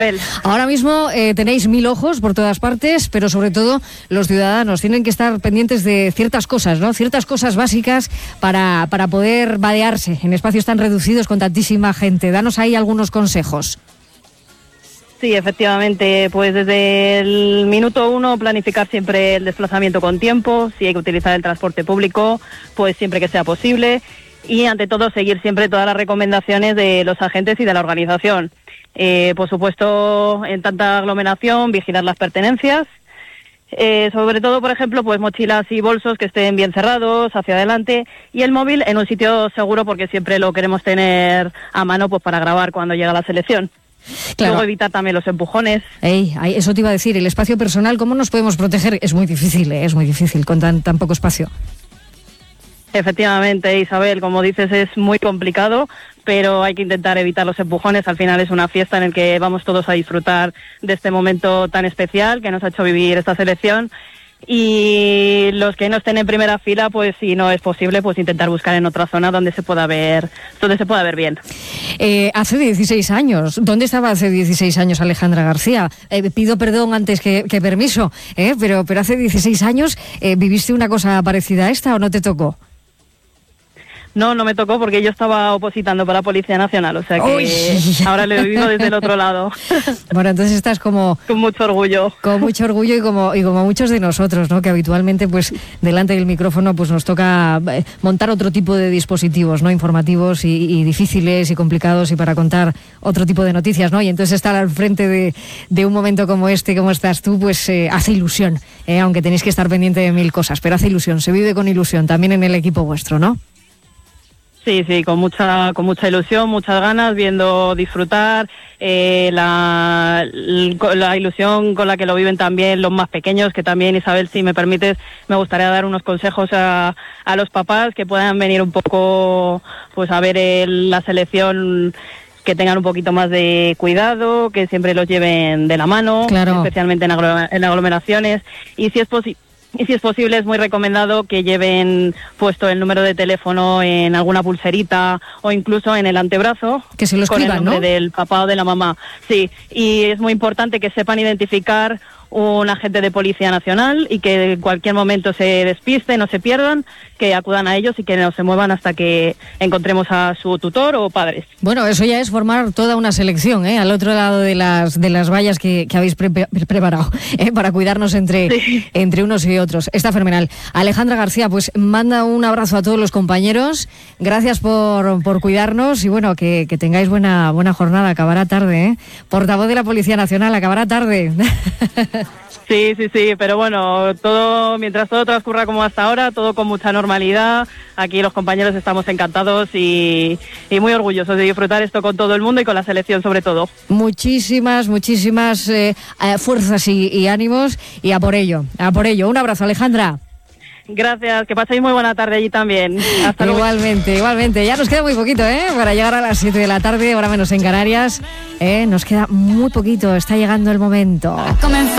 Ahora mismo tenéis 1000 ojos por todas partes, pero sobre todo los ciudadanos tienen que estar pendientes de ciertas cosas, ¿no? Ciertas cosas básicas para poder vadearse en espacios tan reducidos con tantísima gente. Danos ahí algunos consejos. Sí, efectivamente, pues desde el minuto 1 planificar siempre el desplazamiento con tiempo, si hay que utilizar el transporte público, pues siempre que sea posible, y ante todo seguir siempre todas las recomendaciones de los agentes y de la organización. Por supuesto, en tanta aglomeración, vigilar las pertenencias, sobre todo, por ejemplo, pues mochilas y bolsos que estén bien cerrados hacia adelante, y el móvil en un sitio seguro, porque siempre lo queremos tener a mano pues para grabar cuando llega la selección. Claro. Luego evitar también los empujones. Eso te iba a decir, el espacio personal, ¿cómo nos podemos proteger? Es muy difícil con tan poco espacio. Efectivamente, Isabel, como dices, es muy complicado, pero hay que intentar evitar los empujones. Al final es una fiesta en la que vamos todos a disfrutar de este momento tan especial que nos ha hecho vivir esta selección. Y los que no estén en primera fila, pues si no es posible, pues intentar buscar en otra zona donde se pueda ver bien. Hace 16 años, ¿dónde estaba hace 16 años Alejandra García? Pido perdón antes que permiso, pero hace 16 años, ¿viviste una cosa parecida a esta o no te tocó? No me tocó porque yo estaba opositando para la Policía Nacional, o sea que ahora lo he vivido desde el otro lado. Bueno, entonces estás como... Con mucho orgullo. Con mucho orgullo y como muchos de nosotros, ¿no? Que habitualmente, pues, delante del micrófono, pues nos toca montar otro tipo de dispositivos, ¿no? Informativos y difíciles y complicados y para contar otro tipo de noticias, ¿no? Y entonces estar al frente de un momento como este, como estás tú, pues hace ilusión, aunque tenéis que estar pendiente de 1000 cosas, pero hace ilusión, se vive con ilusión, también en el equipo vuestro, ¿no? Sí, con mucha ilusión, muchas ganas, viendo disfrutar, la ilusión con la que lo viven también los más pequeños, que también, Isabel, si me permites, me gustaría dar unos consejos a los papás que puedan venir un poco pues a ver la selección, que tengan un poquito más de cuidado, que siempre los lleven de la mano, claro, especialmente en aglomeraciones, y si es posible, es muy recomendado que lleven puesto el número de teléfono en alguna pulserita o incluso en el antebrazo, que se lo escriban, con el nombre, ¿no?, del papá o de la mamá. Sí, y es muy importante que sepan identificar un agente de Policía Nacional y que en cualquier momento se despisten, no se pierdan, que acudan a ellos y que no se muevan hasta que encontremos a su tutor o padres. Bueno, eso ya es formar toda una selección, al otro lado de las vallas que habéis preparado, para cuidarnos entre unos y otros. Está fenomenal. Alejandra García, pues manda un abrazo a todos los compañeros. Gracias por cuidarnos y bueno, que tengáis buena jornada. Acabará tarde, Portavoz de la Policía Nacional, acabará tarde. Sí, pero bueno, mientras todo transcurra como hasta ahora, todo con mucha normalidad. Aquí los compañeros estamos encantados y muy orgullosos de disfrutar esto con todo el mundo y con la selección sobre todo. Muchísimas fuerzas y ánimos y a por ello. Un abrazo, Alejandra. Gracias, que paséis muy buena tarde allí también. Hasta luego. Igualmente. Ya nos queda muy poquito, para llegar a las 7 de la tarde, hora menos en Canarias. Nos queda muy poquito, está llegando el momento.